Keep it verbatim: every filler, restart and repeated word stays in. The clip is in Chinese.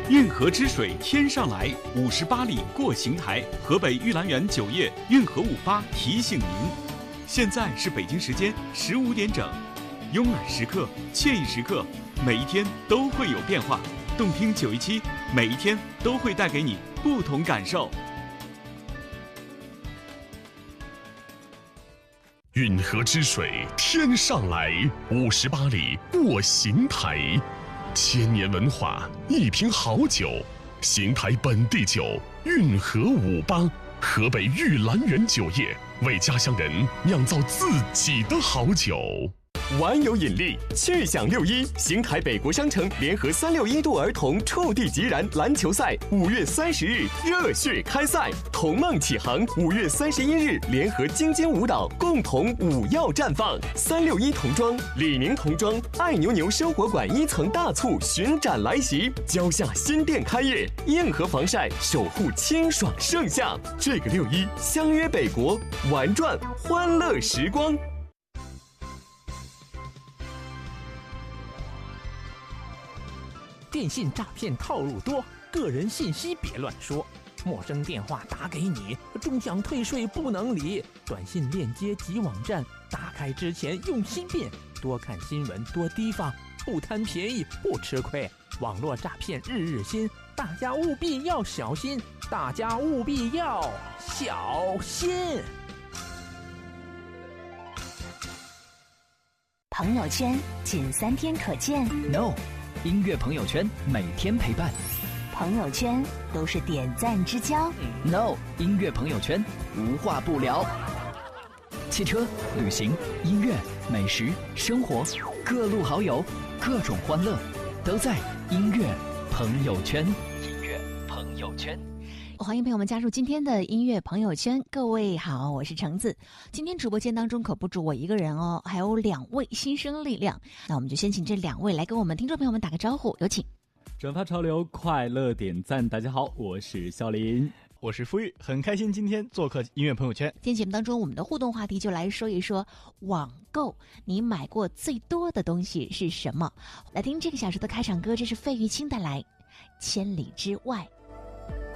运河之水天上来，五十八里过邢台。河北玉兰园酒业运河五八提醒您，现在是北京时间十五点整。慵懒时刻，惬意时刻，每一天都会有变化。动听九一七，每一天都会带给你不同感受。 运河之水天上来，五十八里过邢台。千年文化，一瓶好酒，邢台本地酒，运河五八，河北玉兰园酒业为家乡人酿造自己的好酒。 玩有引力，趣享六一，邢台北国商城联合三六一度儿童触地即燃篮球赛，五月三十日热血开赛，童梦启航，五月三十一日联合京津舞蹈共同舞耀绽放。三六一童装、李宁童装、爱牛牛生活馆一层大促巡展来袭，蕉下新店开业，硬核防晒守护清爽盛夏。这个六一相约北国，玩转欢乐时光。 电信诈骗套路多，个人信息别乱说。陌生电话打给你，终享退税不能理。短信链接及网站打开之前用心辨，多看新闻，多提防，不贪便宜不吃亏。网络诈骗日日新，大家务必要小心，大家务必要小心。 朋友圈仅三天可见 ，No。音乐朋友圈每天陪伴， 朋友圈都是点赞之交。 No， 音乐朋友圈无话不聊。汽车、旅行、音乐、美食、生活，各路好友，各种欢乐，都在音乐朋友圈。音乐朋友圈。 欢迎朋友们加入今天的音乐朋友圈。各位好，我是橙子。今天直播间当中可不止我一个人哦，还有两位新生力量。那我们就先请这两位来跟我们听众朋友们打个招呼，有请。 转发潮流，快乐点赞。大家好，我是肖林， 我是付玉，很开心今天做客音乐朋友圈。 今天节目当中，我们的互动话题就来说一说网购，你买过最多的东西是什么？来听这个小时的开场歌，这是费玉清带来《千里之外》。